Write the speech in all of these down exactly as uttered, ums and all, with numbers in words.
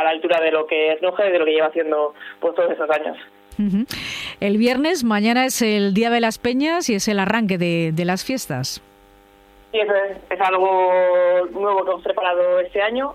la altura de lo que es Noja y de lo que lleva haciendo pues todos esos años. Uh-huh. El viernes, mañana es el Día de las Peñas y es el arranque de, de las fiestas. Sí, eso es, es algo nuevo que hemos preparado este año.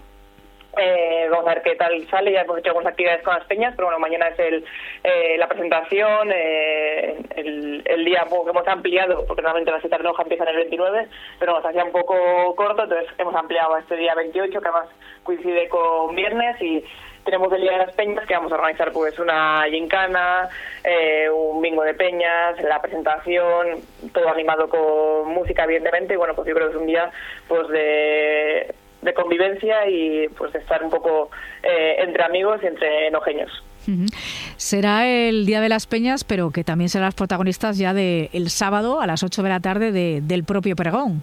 Eh, vamos a ver qué tal sale. Ya hemos hecho algunas actividades con las peñas, pero bueno, mañana es el eh, la presentación, eh, el, el día que hemos ampliado, porque normalmente las fiestas de Noja empiezan el veintinueve, pero nos hacía un poco corto, entonces hemos ampliado a este día veintiocho, que además coincide con viernes, y tenemos el Día de las Peñas, que vamos a organizar pues una gincana, eh, un bingo de peñas, la presentación, todo animado con música, evidentemente, y bueno, pues yo creo que es un día pues de de convivencia y pues de estar un poco eh, entre amigos y entre nojeños. Uh-huh. Será el Día de las Peñas, pero que también serán las protagonistas ya de el sábado a las ocho de la tarde de, del propio pregón.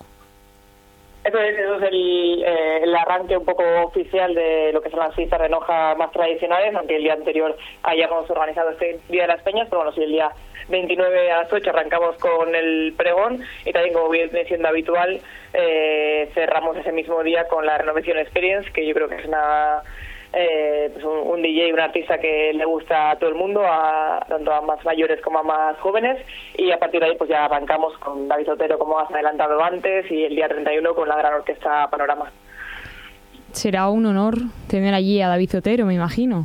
Eso es, eso es el, eh, el arranque un poco oficial de lo que son las fiestas de Noja más tradicionales, aunque el día anterior hayamos organizado este Día de las Peñas, pero bueno, sí, el día veintinueve a las ocho arrancamos con el pregón, y también, como viene siendo habitual, eh, cerramos ese mismo día con la Renovation Experience, que yo creo que es una eh, pues un, un D J, un artista que le gusta a todo el mundo, a, tanto a más mayores como a más jóvenes, y a partir de ahí pues ya arrancamos con David Otero, como has adelantado antes, y el día treinta y uno con la gran orquesta Panorama. Será un honor tener allí a David Otero, me imagino.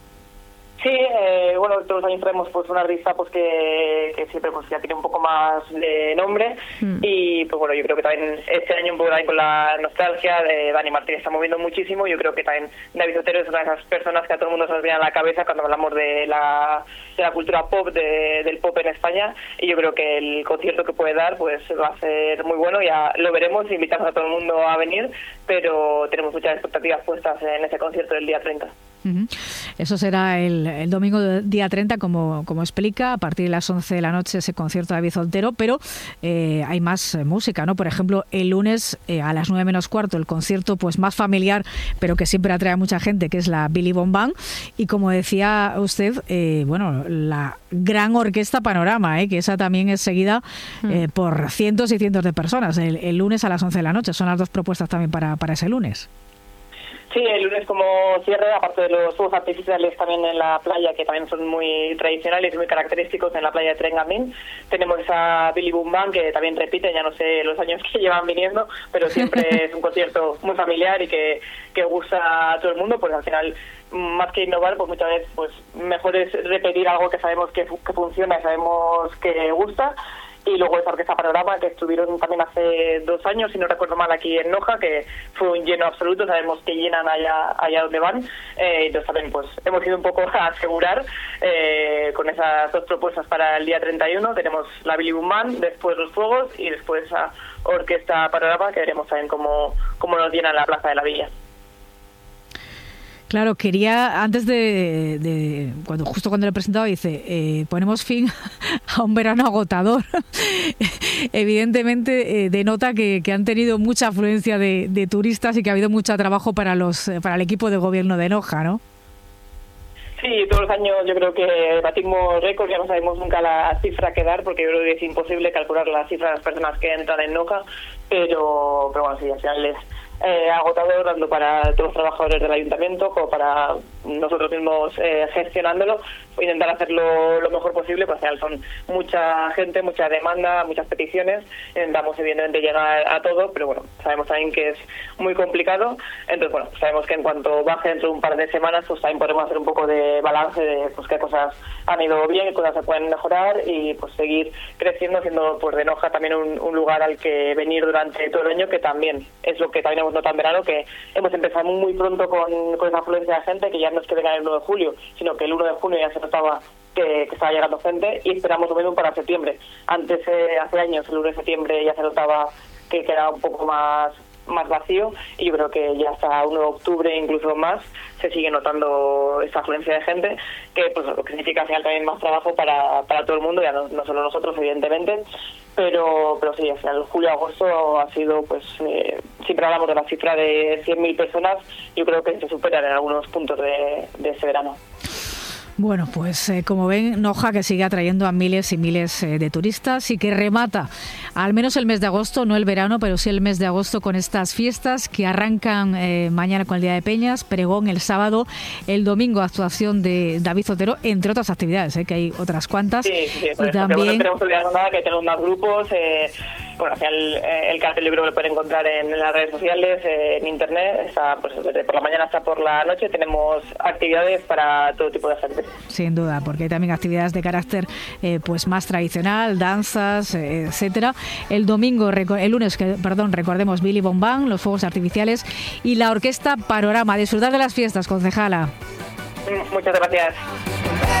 Sí, eh, bueno, todos los años traemos pues una artista pues que, que siempre pues ya tiene un poco más de nombre, mm. y pues bueno, yo creo que también este año un poco también con la nostalgia de Dani Martín está moviendo muchísimo. Yo creo que también David Otero es una de esas personas que a todo el mundo se nos viene a la cabeza cuando hablamos de la, de la cultura pop, de, del pop en España, y yo creo que el concierto que puede dar pues va a ser muy bueno. Ya lo veremos, invitamos a todo el mundo a venir, pero tenemos muchas expectativas puestas en ese concierto del día treinta. Uh-huh. Eso será el, el domingo día treinta, como, como explica, a partir de las once de la noche ese concierto de David Otero, pero eh, hay más eh, música, ¿no? Por ejemplo, el lunes eh, a las nueve menos cuarto el concierto pues más familiar, pero que siempre atrae a mucha gente, que es la Billy Bong Band, y como decía usted, eh, bueno, la gran orquesta Panorama, ¿eh? Que esa también es seguida eh, por cientos y cientos de personas, el, el lunes a las once de la noche. Son las dos propuestas también para, para ese lunes. Sí, el lunes como cierre, aparte de los fuegos artificiales también en la playa, que también son muy tradicionales y muy característicos en la playa de Trengamín, tenemos esa Billy Boom Band, que también repite, ya no sé los años que llevan viniendo, pero siempre es un concierto muy familiar y que, que gusta a todo el mundo, pues al final, más que innovar, pues muchas veces pues mejor es repetir algo que sabemos que, que funciona y sabemos que gusta. Y luego esa orquesta Panorama, que estuvieron también hace dos años, si no recuerdo mal, aquí en Noja, que fue un lleno absoluto. Sabemos que llenan allá allá donde van, eh, entonces también pues hemos ido un poco a asegurar eh, con esas dos propuestas para el día treinta y uno. Tenemos la Billy Boom Band, después los fuegos y después esa orquesta Panorama, que veremos también cómo, cómo nos llena la Plaza de la Villa. Claro, quería, antes de, de cuando justo cuando le presentaba, dice, eh, ponemos fin a un verano agotador. Evidentemente eh, denota que, que han tenido mucha afluencia de, de turistas y que ha habido mucho trabajo para los para el equipo de gobierno de Noja, ¿no? Sí, todos los años yo creo que batimos récords, ya no sabemos nunca la cifra que dar, porque yo creo que es imposible calcular la cifra de las personas que entran en Noja, pero, pero bueno, sí, al final es Eh, agotador tanto para todos los trabajadores del ayuntamiento como para nosotros mismos eh, gestionándolo, intentar hacerlo lo mejor posible, pues al final son mucha gente, mucha demanda, muchas peticiones, intentamos evidentemente llegar a todo, pero bueno, sabemos también que es muy complicado, entonces bueno, sabemos que en cuanto baje dentro de un par de semanas, pues también podremos hacer un poco de balance de pues qué cosas han ido bien, qué cosas se pueden mejorar y pues seguir creciendo, siendo pues de Noja también un, un lugar al que venir durante todo el año, que también es lo que también hemos notado en verano, que hemos empezado muy pronto con, con esa afluencia de gente, que ya no es que venga el uno de julio, sino que el uno de junio ya se notaba que, que estaba llegando gente, y esperamos lo mismo para septiembre. Antes, eh, hace años, el uno de septiembre ya se notaba que quedaba un poco más más vacío, y yo creo que ya hasta uno de octubre, incluso más, se sigue notando esta afluencia de gente, que pues lo que significa al final también más trabajo para, para todo el mundo, ya no, no solo nosotros evidentemente, pero pero sí, al final julio-agosto ha sido, pues eh, siempre hablamos de la cifra de cien mil personas, yo creo que se superan en algunos puntos de, de ese verano. Bueno, pues eh, como ven, Noja que sigue atrayendo a miles y miles eh, de turistas y que remata al menos el mes de agosto, no el verano, pero sí el mes de agosto con estas fiestas que arrancan eh, mañana con el Día de Peñas, pregón el sábado, el domingo actuación de David Otero, entre otras actividades, eh, que hay otras cuantas. Sí, sí, y también bueno, tenemos que olvidar nada que tenemos más grupos. Eh, bueno, hacia el, el cartel libro lo pueden encontrar en, en las redes sociales, eh, en internet. Está pues, desde por la mañana hasta por la noche. Tenemos actividades para todo tipo de gente. Sin duda, porque hay también actividades de carácter eh, pues más tradicional, danzas, eh, etcétera. El domingo, el lunes, que, perdón, recordemos Billy Bombán, los fuegos artificiales y la orquesta Panorama. Disfrutar de las fiestas, concejala. Muchas gracias.